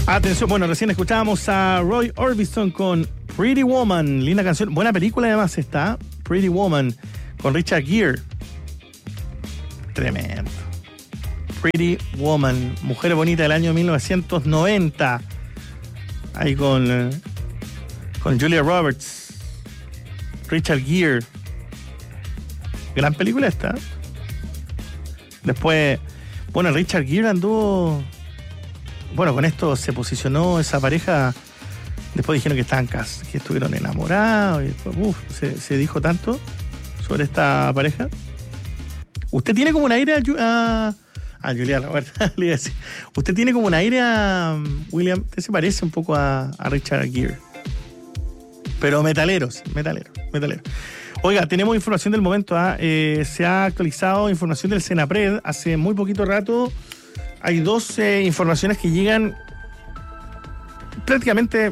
Atención, bueno, recién escuchábamos a Roy Orbison con Pretty Woman, linda canción, buena película además está, Pretty Woman, con Richard Gere. Tremendo. Pretty Woman, Mujer Bonita del año 1990. Ahí con Julia Roberts, Richard Gere. Gran película esta. Después, bueno, Richard Gere anduvo... Bueno, con esto se posicionó esa pareja. Después dijeron que que estuvieron enamorados. Y después, se dijo tanto sobre esta pareja. Usted tiene como un aire a Julia Roberts. Le iba a decir. Usted tiene como un aire a William. Usted se parece un poco a Richard Gere. Pero metalero. Oiga, tenemos información del momento. Se ha actualizado información del Senapred hace muy poquito rato. Hay dos informaciones que llegan prácticamente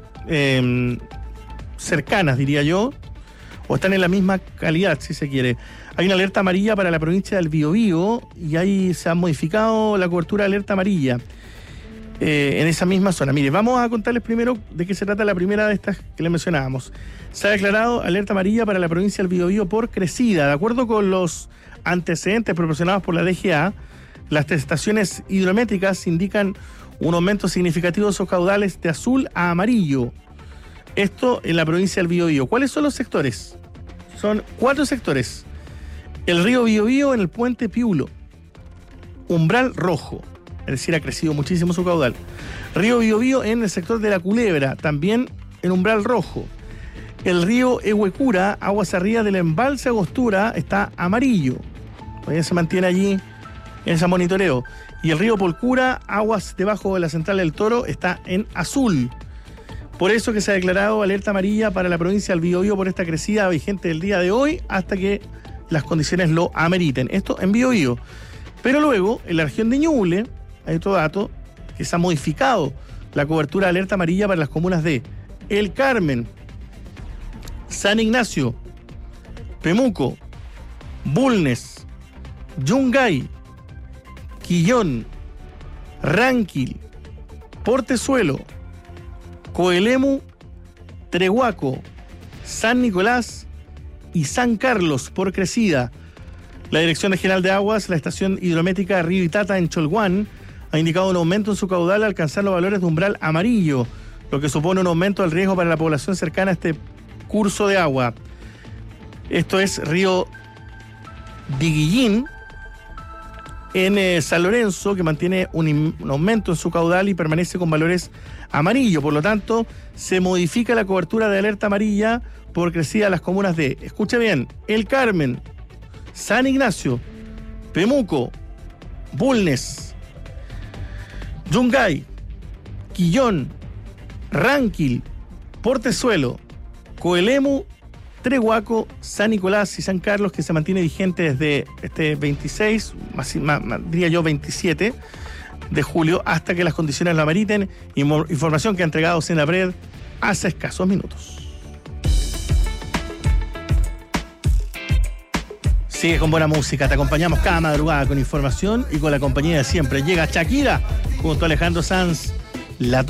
cercanas, diría yo, o están en la misma calidad, si se quiere. Hay una alerta amarilla para la provincia del Biobío y ahí se ha modificado la cobertura de alerta amarilla en esa misma zona. Mire, vamos a contarles primero de qué se trata la primera de estas que les mencionábamos. Se ha declarado alerta amarilla para la provincia del Biobío por crecida. De acuerdo con los antecedentes proporcionados por la DGA, las estaciones hidrométricas indican un aumento significativo de sus caudales de azul a amarillo. Esto en la provincia del Biobío. ¿Cuáles son los sectores? Son 4 sectores. El río Biobío en el puente Piulo. Umbral rojo. Es decir, ha crecido muchísimo su caudal. Río Biobío en el sector de la Culebra. También en umbral rojo. El río Ehuecura, aguas arriba del embalse Agostura, está amarillo. Todavía se mantiene allí en ese monitoreo. Y el río Polcura, aguas debajo de la central del Toro, está en azul. Por eso que se ha declarado alerta amarilla para la provincia del Biobío por esta crecida vigente del día de hoy hasta que las condiciones lo ameriten. Esto en Biobío. Pero luego, en la región de Ñuble, hay otro dato, que se ha modificado la cobertura de alerta amarilla para las comunas de El Carmen, San Ignacio, Pemuco, Bulnes, Yungay, Quillón, Ranquil, Portezuelo, Coelemu, Trehuaco, San Nicolás y San Carlos por crecida. La Dirección Regional de Aguas, la estación hidrométrica Río Itata en Cholguán, ha indicado un aumento en su caudal al alcanzar los valores de umbral amarillo, lo que supone un aumento del riesgo para la población cercana a este curso de agua. Esto es Río Diguillín, en San Lorenzo, que mantiene un aumento en su caudal y permanece con valores amarillos. Por lo tanto, se modifica la cobertura de alerta amarilla por crecida a las comunas de, escuche bien, El Carmen, San Ignacio, Pemuco, Bulnes, Yungay, Quillón, Ranquil, Portezuelo, Coelemu, Trehuaco, San Nicolás y San Carlos, que se mantiene vigente desde este 26, diría yo 27 de julio, hasta que las condiciones lo ameriten. Información que ha entregado Senapred hace escasos minutos. Sigue con buena música, te acompañamos cada madrugada con información y con la compañía de siempre. Llega Shakira junto a Alejandro Sanz, la